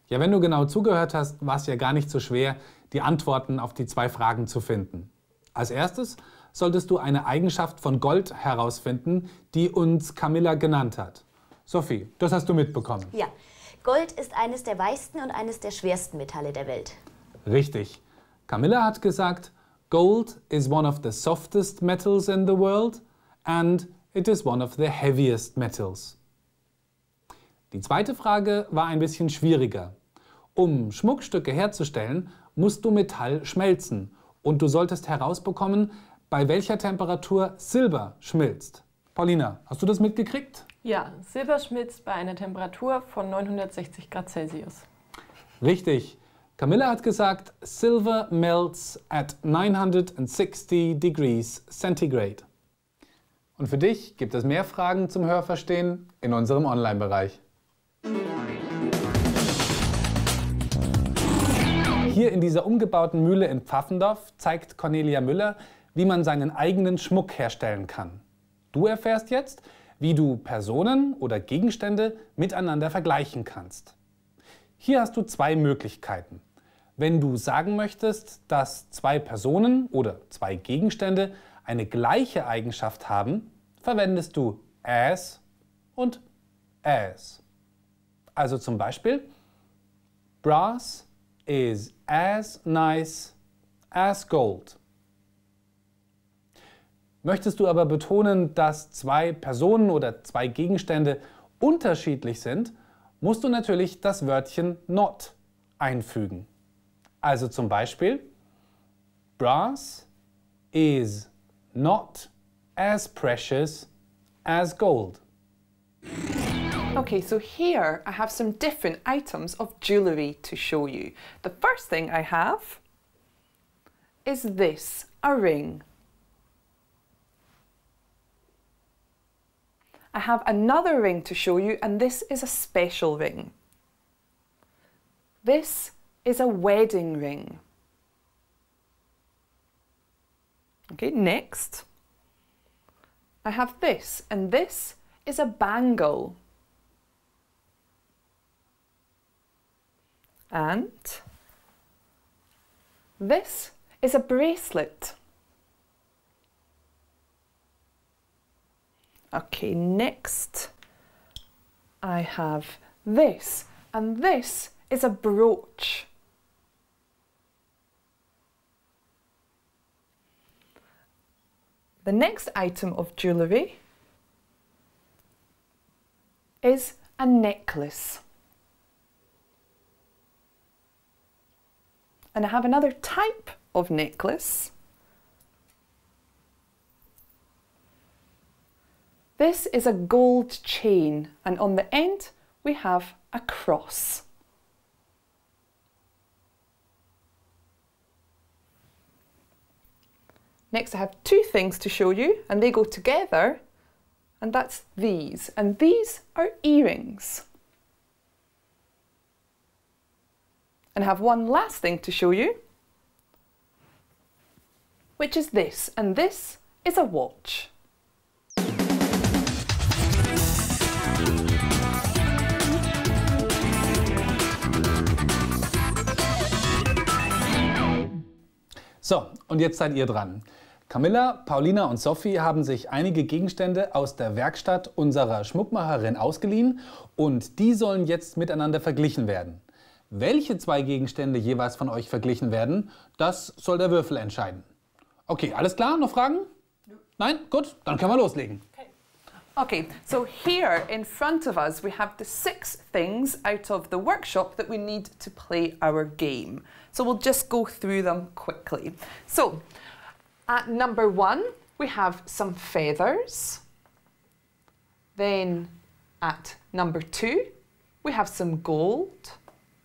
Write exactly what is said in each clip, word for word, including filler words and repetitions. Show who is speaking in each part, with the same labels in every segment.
Speaker 1: Ja, wenn du genau zugehört hast, war es ja gar nicht so schwer, die Antworten auf die zwei Fragen zu finden. Als erstes solltest du eine Eigenschaft von Gold herausfinden, die uns Camilla genannt hat. Sophie, das hast du mitbekommen.
Speaker 2: Ja, Gold ist eines der weichsten und eines der schwersten Metalle der Welt.
Speaker 1: Richtig. Camilla hat gesagt, Gold is one of the softest metals in the world and it is one of the heaviest metals. Die zweite Frage war ein bisschen schwieriger. Um Schmuckstücke herzustellen, musst du Metall schmelzen und du solltest herausbekommen, bei welcher Temperatur Silber schmilzt. Paulina, hast du das mitgekriegt?
Speaker 3: Ja, Silber schmilzt bei einer Temperatur von neunhundertsechzig Grad Celsius.
Speaker 1: Richtig. Camilla hat gesagt, Silver melts at nine hundred sixty degrees centigrade. Und für dich gibt es mehr Fragen zum Hörverstehen in unserem Online-Bereich. Hier in dieser umgebauten Mühle in Pfaffendorf zeigt Cornelia Müller, wie man seinen eigenen Schmuck herstellen kann. Du erfährst jetzt, wie du Personen oder Gegenstände miteinander vergleichen kannst. Hier hast du zwei Möglichkeiten. Wenn du sagen möchtest, dass zwei Personen oder zwei Gegenstände eine gleiche Eigenschaft haben, verwendest du as und as. Also zum Beispiel, brass is as nice as gold. Möchtest du aber betonen, dass zwei Personen oder zwei Gegenstände unterschiedlich sind, musst du natürlich das Wörtchen not einfügen. Also zum Beispiel, brass is not as precious as gold.
Speaker 4: Okay, so here I have some different items of jewellery to show you. The first thing I have is this, a ring. I have another ring to show you, and this is a special ring. This is a wedding ring. Okay, next I have this, and this is a bangle. And this is a bracelet. Okay, next I have this, and this is a brooch. The next item of jewellery is a necklace. And I have another type of necklace. This is a gold chain, and on the end we have a cross. Next I have two things to show you, and they go together, and that's these. And these are earrings. And I have one last thing to show you, which is this, and this is a watch.
Speaker 1: So, und jetzt seid ihr dran. Camilla, Paulina und Sophie haben sich einige Gegenstände aus der Werkstatt unserer Schmuckmacherin ausgeliehen und die sollen jetzt miteinander verglichen werden. Welche zwei Gegenstände jeweils von euch verglichen werden, das soll der Würfel entscheiden. Okay, alles klar? Noch Fragen? Ja. Nein? Gut, dann können wir loslegen.
Speaker 4: Okay. Okay, so here in front of us we have the six things out of the workshop that we need to play our game. So we'll just go through them quickly. So, at number one we have some feathers. Then at number two we have some gold.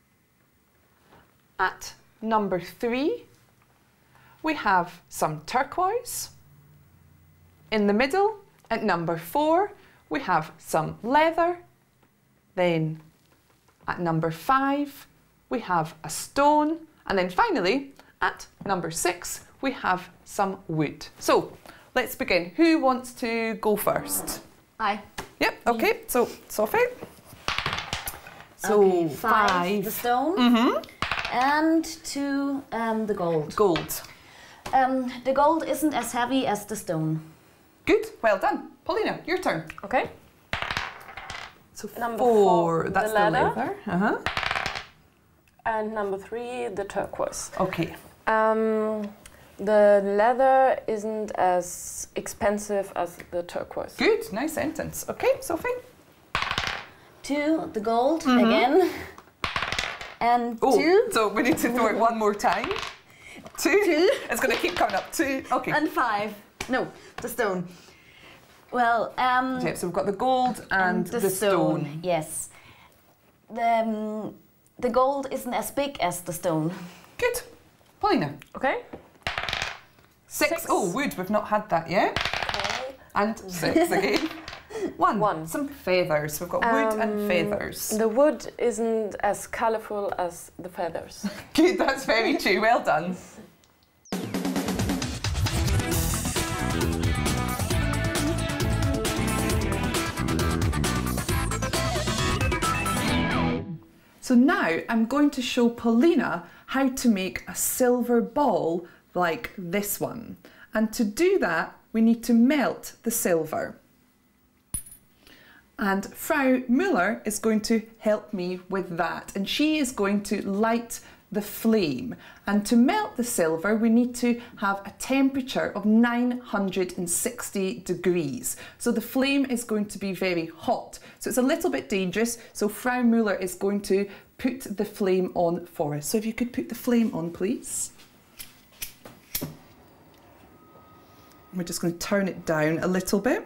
Speaker 4: At number three we have some turquoise. In the middle, at number four, we have some leather. Then at number five, we have a stone. And then finally, at number six, we have some wood. So let's begin. Who wants to go first?
Speaker 2: I.
Speaker 4: Yep, okay, so Sophie. So
Speaker 2: Okay, five,
Speaker 4: five.
Speaker 2: the stone,
Speaker 4: Mhm.
Speaker 2: and two, um, the gold.
Speaker 4: Gold.
Speaker 2: Um, the gold isn't as heavy as the stone.
Speaker 4: Good, well done. Paulina, your turn.
Speaker 3: Okay.
Speaker 4: So
Speaker 3: Number
Speaker 4: four,
Speaker 3: four,
Speaker 4: that's
Speaker 3: the
Speaker 4: the
Speaker 3: leather.
Speaker 4: leather. Uh-huh.
Speaker 3: And number three, the turquoise.
Speaker 4: Okay.
Speaker 3: Um, the leather isn't as expensive as the turquoise.
Speaker 4: Good, nice sentence. Okay, Sophie.
Speaker 2: Two, the gold
Speaker 4: Mhm.
Speaker 2: again, and
Speaker 4: Oh,
Speaker 2: two,
Speaker 4: so we need to throw it one more time. Two.
Speaker 2: Two.
Speaker 4: It's going to keep coming up. Two. Okay.
Speaker 2: and five. No, the stone. Well, um,
Speaker 4: Okay, so we've got the gold and,
Speaker 2: the, stone. Yes. The um, the gold isn't as big as the stone.
Speaker 4: Good. Paulina.
Speaker 3: Okay.
Speaker 4: Six.
Speaker 3: Six.
Speaker 4: Oh, wood. We've not had that yet.
Speaker 3: Okay.
Speaker 4: And six again. One.
Speaker 3: One.
Speaker 4: Some feathers. We've got wood and
Speaker 3: Um,
Speaker 4: feathers.
Speaker 3: The wood isn't as colourful as the feathers.
Speaker 4: Good. That's very true. Well done. So now I'm going to show Paulina how to make a silver ball like this one. And to do that, we need to melt the silver. And Frau Müller is going to help me with that. And she is going to light the flame. And to melt the silver, we need to have a temperature of nine hundred sixty degrees. So the flame is going to be very hot. So it's a little bit dangerous. So Frau Müller is going to put the flame on for us. So if you could put the flame on, please. We're just going to turn it down a little bit.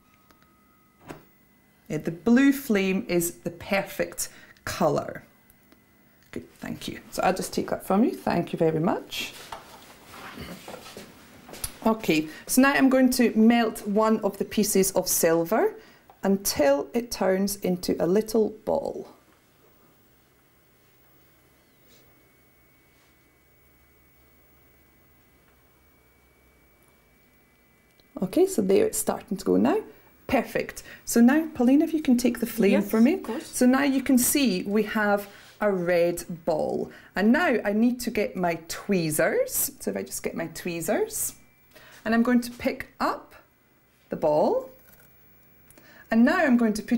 Speaker 4: Yeah, the blue flame is the perfect colour. Good, thank you. So I'll just take that from you. Thank you very much. Okay, so now I'm going to melt one of the pieces of silver until it turns into a little ball. Okay, so there it's starting to go now. Perfect. So now, Paulina, if you can take the flame
Speaker 3: Yes,
Speaker 4: for me.
Speaker 3: of course.
Speaker 4: So now you can see we have a red ball. And now I need to get my tweezers. So if I just get my tweezers, and I'm going to pick up the ball. And now I'm going to put